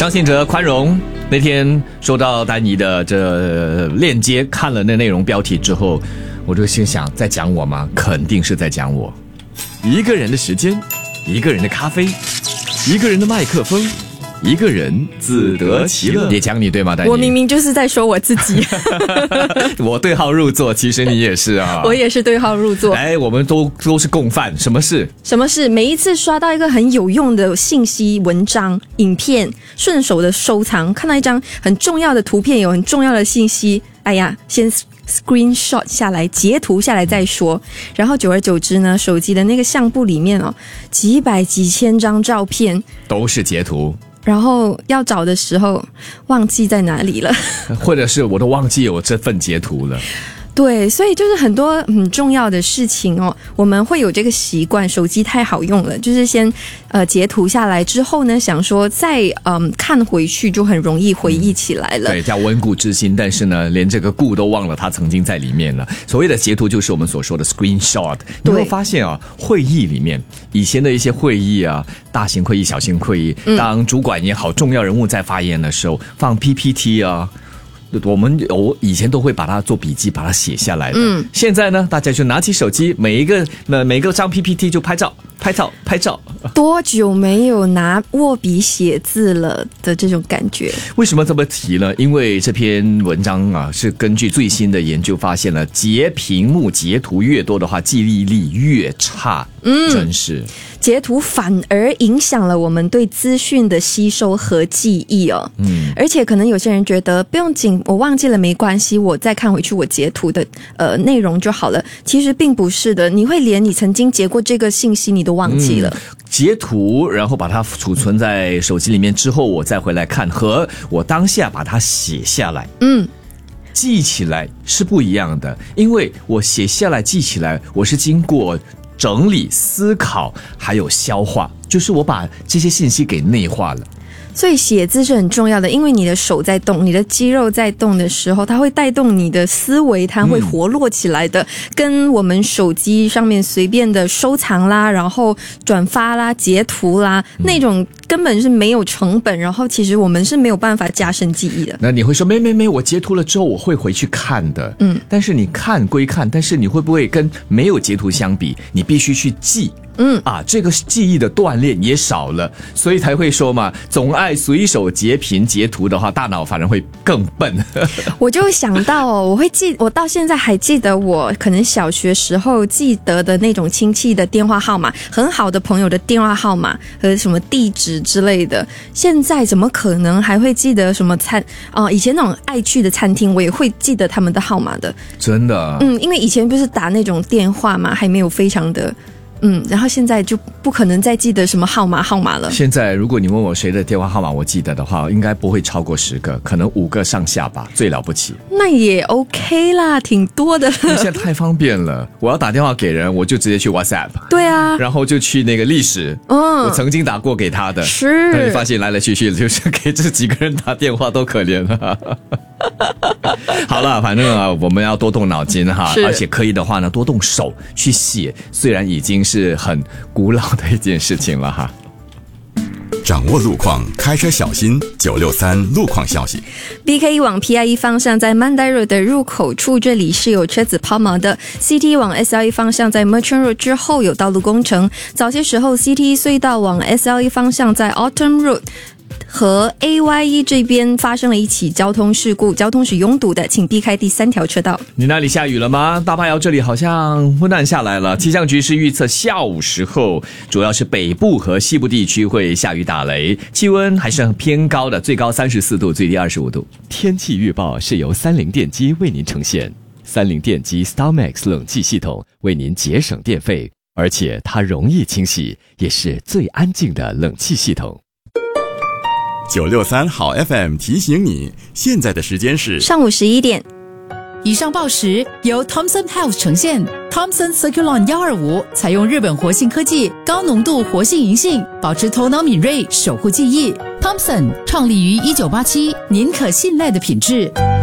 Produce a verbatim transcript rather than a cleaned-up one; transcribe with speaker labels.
Speaker 1: 张信哲宽容那天收到丹妮的这链接，看了那内容标题之后，我就心想，在讲我吗？肯定是在讲我。一个人的时间，一个人的咖啡，一个人的麦克风，一个人自得其乐。也讲你对吗，丹妮？
Speaker 2: 我明明就是在说我自己。
Speaker 1: 我对号入座，其实你也是啊。
Speaker 2: 我也是对号入座。
Speaker 1: 哎，我们都都是共犯。什么事？
Speaker 2: 什么事？每一次刷到一个很有用的信息、文章、影片，顺手的收藏，看到一张很重要的图片，有很重要的信息，哎呀，先screenshot 下来，截图下来再说。然后久而久之呢，手机的那个相簿里面哦，几百几千张照片
Speaker 1: 都是截图。
Speaker 2: 然后要找的时候忘记在哪里了，
Speaker 1: 或者是我都忘记有这份截图了。
Speaker 2: 对，所以就是很多很重要的事情哦，我们会有这个习惯，手机太好用了，就是先呃截图下来之后呢，想说再嗯看回去就很容易回忆起来了。
Speaker 1: 嗯、对，叫温故知新，但是呢，连这个故都忘了，它曾经在里面了。所谓的截图就是我们所说的 screenshot。你会发现啊，会议里面以前的一些会议啊，大型会议、小型会议，当主管也好，重要人物在发言的时候，放 P P T 啊。我们我以前都会把它做笔记，把它写下来的。嗯，现在呢，大家就拿起手机，每一个每每个张 P P T 就拍照、拍照、拍照。
Speaker 2: 多久没有拿握笔写字了的这种感觉？
Speaker 1: 为什么这么提呢？因为这篇文章啊，是根据最新的研究发现了，截屏幕截图越多的话，记忆力越差。嗯，真是。
Speaker 2: 截图反而影响了我们对资讯的吸收和记忆哦。嗯，而且可能有些人觉得不用紧，我忘记了没关系，我再看回去我截图的呃内容就好了。其实并不是的，你会连你曾经截过这个信息你都忘记了。嗯，
Speaker 1: 截图然后把它储存在手机里面之后，我再回来看，和我当下把它写下来。嗯。记起来是不一样的，因为我写下来记起来，我是经过整理、思考还有消化，就是我把这些信息给内化了。
Speaker 2: 所以写字是很重要的，因为你的手在动，你的肌肉在动的时候，它会带动你的思维，它会活络起来的。嗯、跟我们手机上面随便的收藏啦，然后转发啦、截图啦，嗯、那种根本是没有成本，然后其实我们是没有办法加深记忆的。
Speaker 1: 那你会说，没没没，我截图了之后我会回去看的。嗯，但是你看归看，但是你会不会跟没有截图相比，你必须去记？嗯啊，这个记忆的锻炼也少了，所以才会说嘛，总爱随手截屏截图的话，大脑反而会更笨。
Speaker 2: 我就想到哦，我会记，我到现在还记得我可能小学时候记得的那种亲戚的电话号码，很好的朋友的电话号码和什么地址之类的。现在怎么可能还会记得什么餐啊、呃？以前那种爱去的餐厅，我也会记得他们的号码的。
Speaker 1: 真的？
Speaker 2: 嗯，因为以前不是打那种电话嘛，还没有非常的。嗯，然后现在就不可能再记得什么号码号码了。现
Speaker 1: 在如果你问我谁的电话号码我记得的话，应该不会超过十个，可能五个上下吧，最了不起。
Speaker 2: 那也 OK 啦，挺多的。
Speaker 1: 现在太方便了，我要打电话给人，我就直接去 WhatsApp。
Speaker 2: 对啊，
Speaker 1: 然后就去那个历史，嗯，我曾经打过给他的，
Speaker 2: 是。
Speaker 1: 但你发现来来去去就是给这几个人打电话都可怜了。好了，反正啊，我们要多动脑筋哈，而且可以的话呢，多动手去写，虽然已经是很古老的一件事情了哈。
Speaker 3: 掌握路况，开车小心。九六三路况消息
Speaker 2: ：B K 往 P I E 方向在 Mandai Road 的入口处，这里是有车子抛锚的。C T 往 S L E 方向在 Merchant Road 之后有道路工程。早些时候 C T 隧道往 S L E 方向在 Autumn Road。和 A Y E 这边发生了一起交通事故，交通是拥堵的，请避开第三条车道。
Speaker 1: 你那里下雨了吗？大巴窑这里好像温暖下来了。气象局是预测下午时候，主要是北部和西部地区会下雨打雷，气温还是偏高的，最高三十四度，最低二十五度。
Speaker 4: 天气预报是由三菱电机为您呈现，三菱电机 StarMax 冷气系统为您节省电费，而且它容易清洗，也是最安静的冷气系统。
Speaker 3: 九六三好 F M 提醒你，现在的时间是
Speaker 2: 上午十一点。
Speaker 5: 以上报时由 Thomson Health 呈现。Thomson Circulon 一二五采用日本活性科技，高浓度活性银杏，保持头脑敏锐，守护记忆。Thomson 创立于一九八七，您可信赖的品质。